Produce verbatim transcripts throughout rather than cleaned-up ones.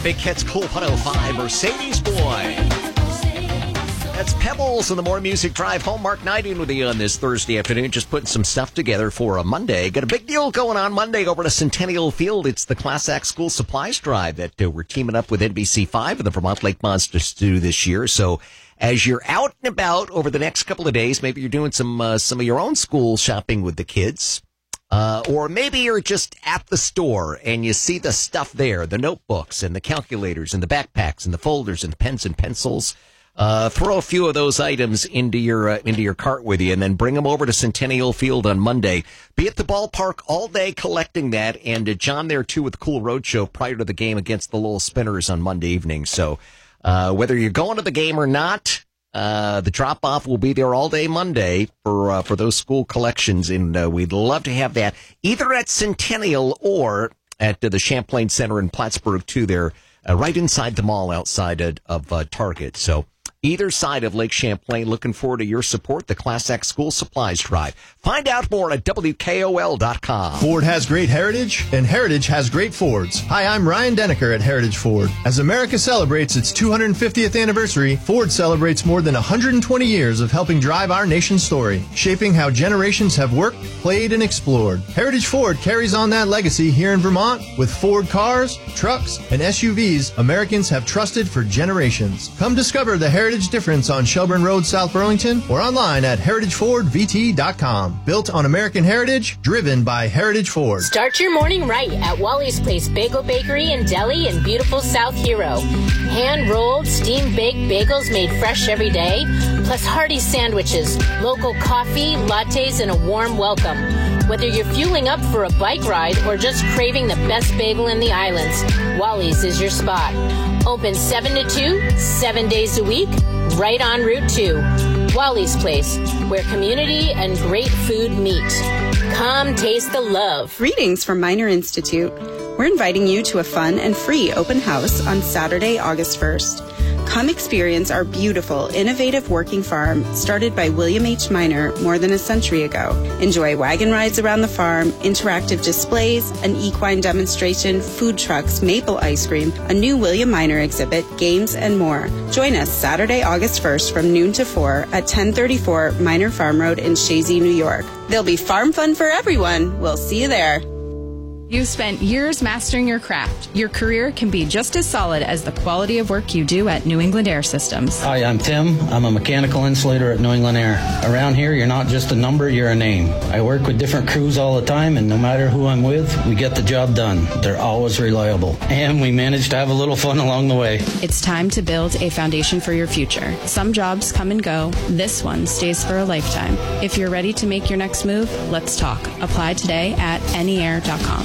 Big Cat's Cool one oh five, Mercedes Boy. That's Pebbles and the More Music Drive home. Mark Knighting with you on this Thursday afternoon, just putting some stuff together for a Monday. Got a big deal going on Monday over to Centennial Field. It's the Class Act School Supplies Drive that uh, we're teaming up with N B C five and the Vermont Lake Monsters to do this year. So as you're out and about over the next couple of days, maybe you're doing some uh, some of your own school shopping with the kids. Uh, or maybe you're just at the store and you see the stuff there, the notebooks and the calculators and the backpacks and the folders and the pens and pencils. Uh, throw a few of those items into your uh, into your cart with you and then bring them over to Centennial Field on Monday. Be at the ballpark all day collecting that. And uh, John there, too, with the Cool Road Show prior to the game against the Lowell Spinners on Monday evening. So uh, whether you're going to the game or not, uh, the drop-off will be there all day Monday for uh, for those school collections. And uh, we'd love to have that either at Centennial or at uh, the Champlain Center in Plattsburgh, too, there, uh, right inside the mall outside of, of uh, Target. So either side of Lake Champlain, looking forward to your support, the Class Act School Supplies Drive. Find out more at W K O L dot com. Ford has great heritage, and heritage has great Fords. Hi, I'm Ryan Denneker at Heritage Ford. As America celebrates its two hundred fiftieth anniversary, Ford celebrates more than one hundred twenty years of helping drive our nation's story, shaping how generations have worked, played, and explored. Heritage Ford carries on that legacy here in Vermont with Ford cars, trucks, and S U Vs Americans have trusted for generations. Come discover the Heritage difference on Shelburne Road, South Burlington, or online at heritage ford v t dot com. Built on American heritage, driven by Heritage Ford. Start your morning right at Wally's Place Bagel Bakery and Deli in beautiful South Hero. Hand-rolled, steam-baked bagels made fresh every day, plus hearty sandwiches, local coffee, lattes, and a warm welcome. Whether you're fueling up for a bike ride or just craving the best bagel in the islands, Wally's is your spot. Open seven to two, seven days a week, right on Route two. Wally's Place, where community and great food meet. Come taste the love. Greetings from Minor Institute. We're inviting you to a fun and free open house on Saturday, August first. Come experience our beautiful, innovative working farm started by William H. Minor more than a century ago. Enjoy wagon rides around the farm, interactive displays, an equine demonstration, food trucks, maple ice cream, a new William Minor exhibit, games, and more. Join us Saturday, August first from noon to four at ten thirty-four Minor Farm Road in Shazy, New York. There'll be farm fun for everyone. We'll see you there. You've spent years mastering your craft. Your career can be just as solid as the quality of work you do at New England Air Systems. Hi, I'm Tim. I'm a mechanical insulator at New England Air. Around here, you're not just a number, you're a name. I work with different crews all the time, and no matter who I'm with, we get the job done. They're always reliable. And we manage to have a little fun along the way. It's time to build a foundation for your future. Some jobs come and go. This one stays for a lifetime. If you're ready to make your next move, let's talk. Apply today at any air dot com.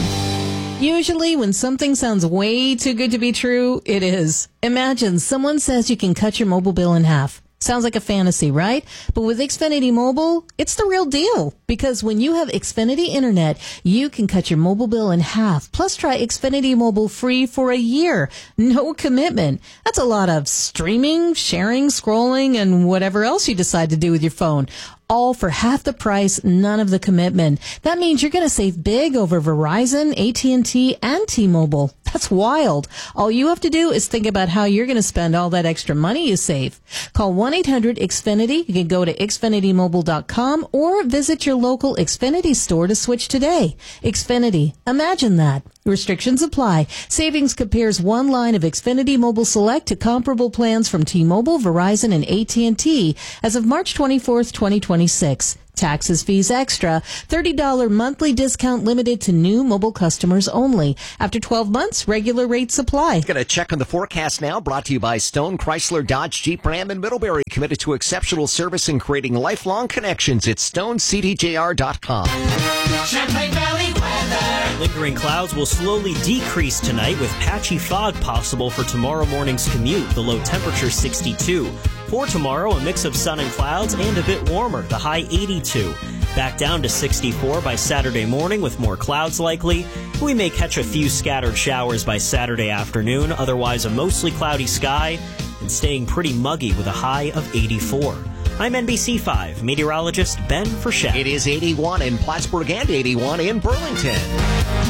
Usually when something sounds way too good to be true, it is. Imagine someone says you can cut your mobile bill in half. Sounds like a fantasy, right? But with Xfinity Mobile, it's the real deal. Because when you have Xfinity Internet, you can cut your mobile bill in half. Plus, try Xfinity Mobile free for a year. No commitment. That's a lot of streaming, sharing, scrolling, and whatever else you decide to do with your phone. All for half the price, none of the commitment. That means you're going to save big over Verizon, A T and T, and T-Mobile. That's wild. All you have to do is think about how you're going to spend all that extra money you save. Call one eight hundred X Finity. You can go to xfinity mobile dot com or visit your local Xfinity store to switch today. Xfinity. Imagine that. Restrictions apply. Savings compares one line of Xfinity Mobile Select to comparable plans from T-Mobile, Verizon, and A T and T as of March twenty-fourth, twenty twenty-six. Taxes, fees extra. thirty dollars monthly discount limited to new mobile customers only. After twelve months, regular rates apply. Going to check on the forecast now, brought to you by Stone, Chrysler, Dodge, Jeep, Ram, and Middlebury. Committed to exceptional service and creating lifelong connections. It's stone c d j r dot com. Champlain Valley weather. Lingering clouds will slowly decrease tonight with patchy fog possible for tomorrow morning's commute. The low temperature sixty-two. For tomorrow, a mix of sun and clouds and a bit warmer, the high eighty-two. Back down to sixty-four by Saturday morning with more clouds likely. We may catch a few scattered showers by Saturday afternoon, otherwise a mostly cloudy sky and staying pretty muggy with a high of eighty-four. I'm N B C five meteorologist Ben Frechette. It is eighty-one in Plattsburgh and eighty-one in Burlington.